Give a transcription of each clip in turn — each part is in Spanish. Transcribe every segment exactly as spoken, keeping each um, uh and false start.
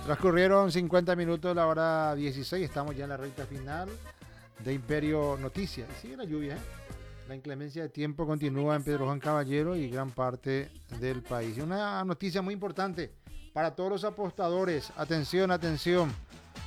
Transcurrieron cincuenta minutos de la hora dieciséis. Estamos ya en la recta final de Imperio Noticias. Y sigue la lluvia, ¿eh? La inclemencia de tiempo continúa en Pedro Juan Caballero y gran parte del país. Y una noticia muy importante para todos los apostadores. Atención, atención.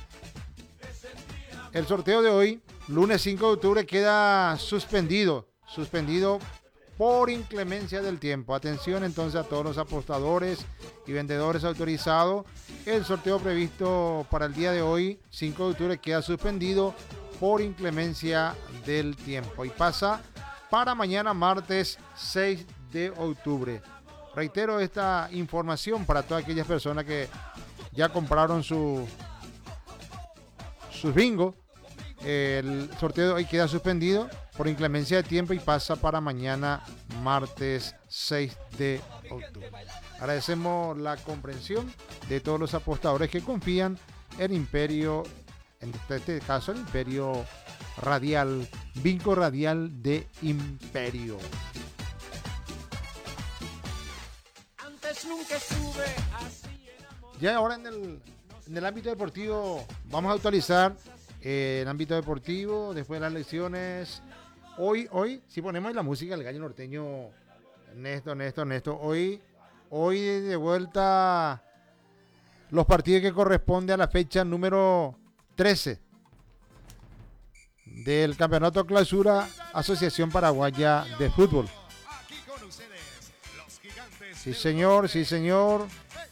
El sorteo de hoy, lunes cinco de octubre, queda suspendido. Suspendido por inclemencia del tiempo. Atención entonces a todos los apostadores y vendedores autorizados. El sorteo previsto para el día de hoy, cinco de octubre, queda suspendido por inclemencia del tiempo y pasa para mañana martes seis de octubre. Reitero esta información para todas aquellas personas que ya compraron su sus bingo. El sorteo de hoy queda suspendido por inclemencia de tiempo y pasa para mañana martes seis de octubre. Agradecemos la comprensión de todos los apostadores que confían en Imperio, en este caso el Imperio Radial, bingo radial de Imperio. Ya ahora en el, en el ámbito deportivo vamos a actualizar eh, el ámbito deportivo después de las elecciones. Hoy, hoy, si ponemos la música del gallo norteño, Néstor, Néstor, Néstor, hoy, hoy de vuelta los partidos que corresponden a la fecha número trece del Campeonato Clausura Asociación Paraguaya de Fútbol. Sí, señor, sí, señor.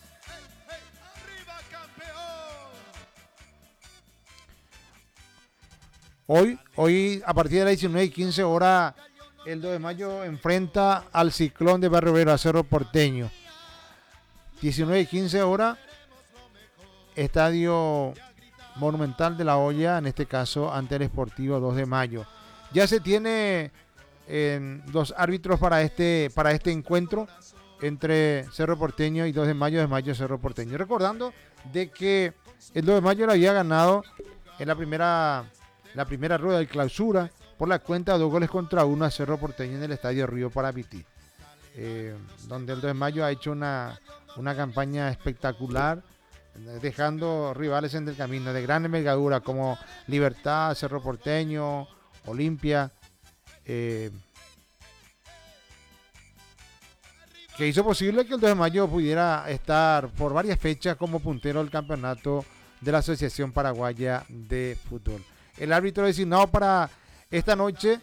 Hoy, hoy a partir de las diecinueve y quince horas, el dos de mayo enfrenta al Ciclón de Barrio Obrero, a Cerro Porteño. diecinueve y quince horas, Estadio Monumental de La Hoya, en este caso ante el Sportivo dos de mayo. Ya se tiene eh, dos árbitros para este, para este encuentro entre Cerro Porteño y dos de mayo, de mayo Cerro Porteño. Recordando de que el dos de mayo lo había ganado en la primera, la primera rueda de clausura por la cuenta de dos goles contra uno a Cerro Porteño en el Estadio Río Parapití, eh, donde el dos de mayo ha hecho una, una campaña espectacular, dejando rivales en el camino de gran envergadura como Libertad, Cerro Porteño, Olimpia, eh, que hizo posible que el dos de mayo pudiera estar por varias fechas como puntero del campeonato de la Asociación Paraguaya de Fútbol. El árbitro designado para esta noche,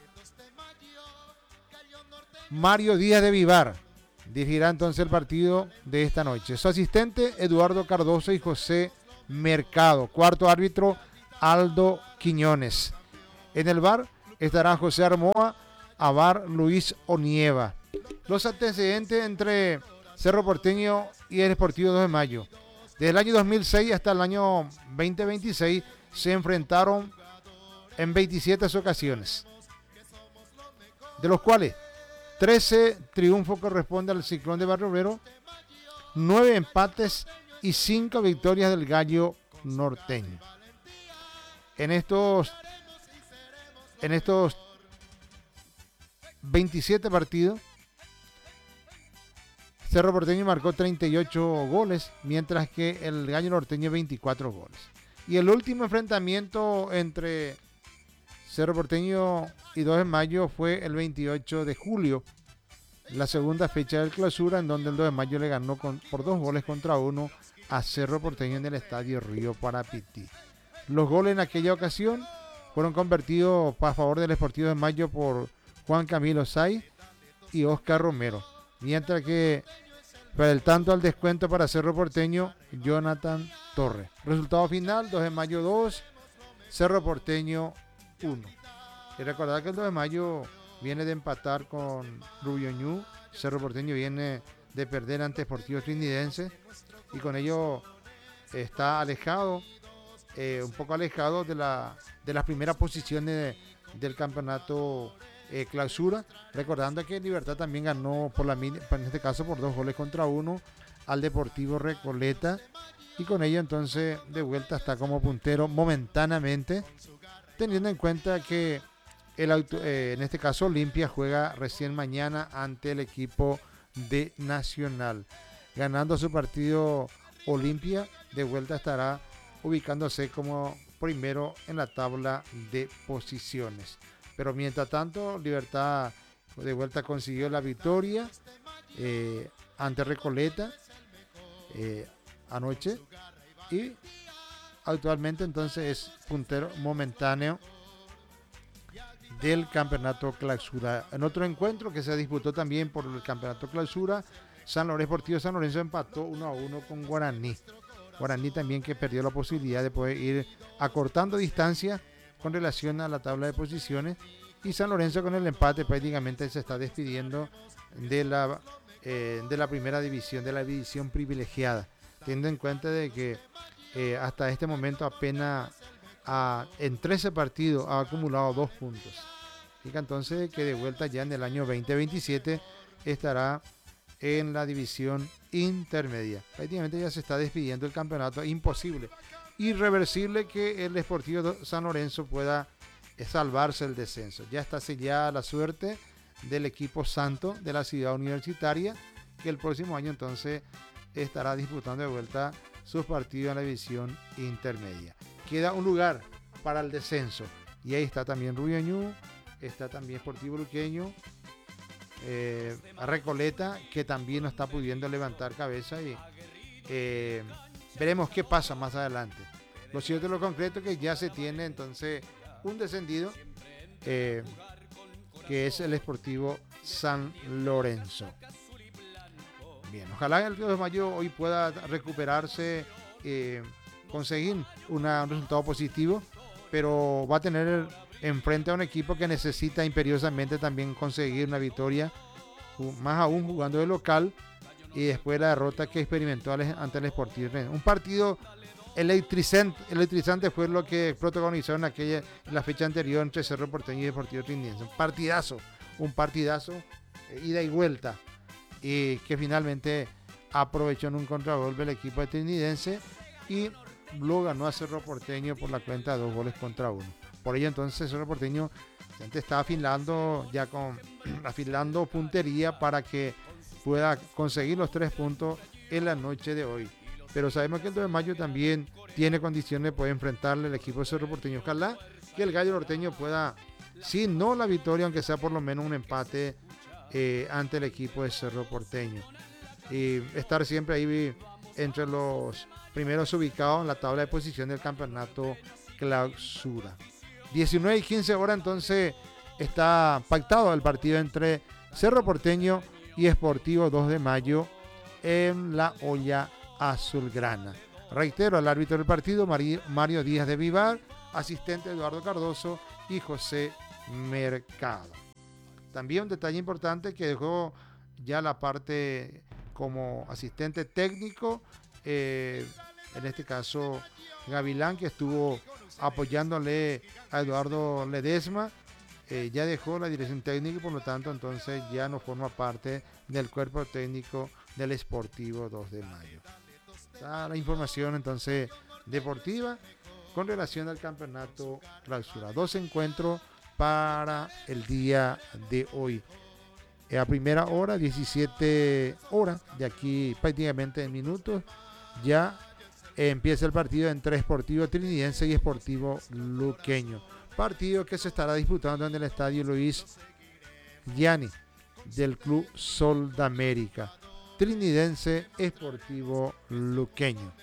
Mario Díaz de Vivar, dirigirá entonces el partido de esta noche. Su asistente, Eduardo Cardoso y José Mercado. Cuarto árbitro, Aldo Quiñones. En el V A R estará José Armoa, A V A R Luis Onieva. Los antecedentes entre Cerro Porteño y el Sportivo dos de mayo. Desde el año dos mil seis hasta el año veinte veintiséis se enfrentaron en veintisiete ocasiones, de los cuales trece triunfos corresponden al Ciclón de Barrio Obrero, nueve empates y cinco victorias del Gallo Norteño. En estos, en estos veintisiete partidos, Cerro Porteño marcó treinta y ocho goles, mientras que el Gallo Norteño veinticuatro goles. Y el último enfrentamiento entre Cerro Porteño y dos de mayo fue el veintiocho de julio, la segunda fecha del clausura, en donde el dos de mayo le ganó con, por dos goles contra uno a Cerro Porteño en el Estadio Río Parapití. Los goles en aquella ocasión fueron convertidos a favor del Sportivo de Mayo por Juan Camilo Saiz y Oscar Romero, mientras que para el tanto al descuento para Cerro Porteño, Jonathan Torres. Resultado final, dos de mayo dos, Cerro Porteño uno. Y recordar que el dos de mayo viene de empatar con Rubio Ñu, Cerro Porteño viene de perder ante Sportivo Trinidense y con ello está alejado, eh, un poco alejado de, la, de las primeras posiciones de, del campeonato eh, clausura, recordando que Libertad también ganó por la en este caso por dos goles contra uno al Deportivo Recoleta y con ello entonces de vuelta está como puntero momentáneamente, teniendo en cuenta que el auto, eh, en este caso Olimpia juega recién mañana ante el equipo de Nacional, ganando su partido Olimpia de vuelta estará ubicándose como primero en la tabla de posiciones. Pero mientras tanto, Libertad de vuelta consiguió la victoria eh, ante Recoleta eh, anoche y actualmente entonces es puntero momentáneo del campeonato clausura. En otro encuentro que se disputó también por el campeonato clausura, San Lorenzo Sportivo San Lorenzo empató uno a uno con Guaraní. Guaraní también que perdió la posibilidad de poder ir acortando distancia con relación a la tabla de posiciones, y San Lorenzo con el empate prácticamente se está despidiendo de la, eh, de la primera división, de la división privilegiada, teniendo en cuenta de que eh, hasta este momento apenas a, en trece partidos ha acumulado dos puntos. Fíjate entonces que de vuelta ya en el año veinte veintisiete estará en la división intermedia. Prácticamente ya se está despidiendo el campeonato. Imposible, irreversible que el Sportivo San Lorenzo pueda salvarse el descenso. Ya está sellada la suerte del equipo santo de la ciudad universitaria, que el próximo año entonces estará disputando de vuelta sus partidos en la división intermedia. Queda un lugar para el descenso y ahí está también Rubiañú, está también Sportivo Luqueño, eh, Recoleta, que también no está pudiendo levantar cabeza, y eh, veremos qué pasa más adelante. Lo cierto y lo concreto es que ya se tiene entonces un descendido eh, que es el Sportivo San Lorenzo. Bien, ojalá el dos de mayo hoy pueda recuperarse, eh, conseguir una, un resultado positivo, pero va a tener enfrente a un equipo que necesita imperiosamente también conseguir una victoria, más aún jugando de local, y después la derrota que experimentó ante el Sportivo. Un partido electrizante, electrizante fue lo que protagonizó en aquella en la fecha anterior entre Cerro Porteño y Deportivo Trinitense. Un partidazo, un partidazo, eh, ida y vuelta, y que finalmente aprovechó en un contragolpe el equipo de Trinitense y lo ganó a Cerro Porteño por la cuenta de dos goles contra uno. Por ello entonces Cerro Porteño está afilando ya con afilando puntería para que pueda conseguir los tres puntos en la noche de hoy. Pero sabemos que el dos de mayo también tiene condiciones de poder enfrentarle al equipo de Cerro Porteño. Ojalá que el Gallo Norteño pueda, si no la victoria, aunque sea por lo menos un empate eh, ante el equipo de Cerro Porteño, y estar siempre ahí entre los primeros ubicados en la tabla de posición del campeonato clausura. diecinueve y quince horas entonces está pactado el partido entre Cerro Porteño y Sportivo dos de mayo en la olla azulgrana. Reitero, al árbitro del partido Mario Díaz de Vivar, asistente Eduardo Cardoso y José Mercado. También un detalle importante que dejó ya la parte como asistente técnico, eh, en este caso Gavilán, que estuvo apoyándole a Eduardo Ledesma, eh, ya dejó la dirección técnica y por lo tanto entonces ya no forma parte del cuerpo técnico del Sportivo dos de mayo. Está la información entonces deportiva con relación al campeonato clausura. Dos encuentros para el día de hoy. A primera hora, diecisiete horas, de aquí prácticamente en minutos, ya empieza el partido entre Sportivo Trinitense y Sportivo Luqueño. Partido que se estará disputando en el estadio Luis Gianni del Club Sol de América. Trinitense Sportivo Luqueño.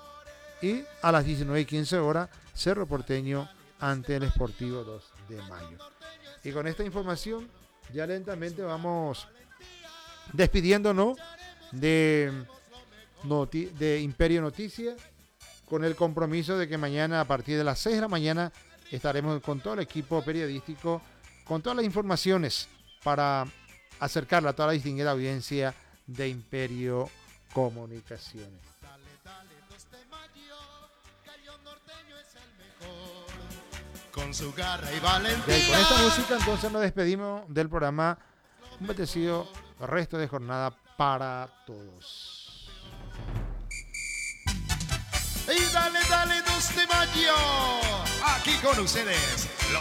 Y a las diecinueve y quince horas, Cerro Porteño ante el Sportivo dos de mayo. Y con esta información, ya lentamente vamos despidiéndonos de, noti- de Imperio Noticias, con el compromiso de que mañana a partir de las seis de la mañana estaremos con todo el equipo periodístico, con todas las informaciones para acercarla a toda la distinguida audiencia de Imperio Comunicaciones. Con su garra y valentía. Okay, con esta música entonces nos despedimos del programa. Un bendecido resto de jornada para todos. Y dale, dale, dos de mayo. Aquí con ustedes, los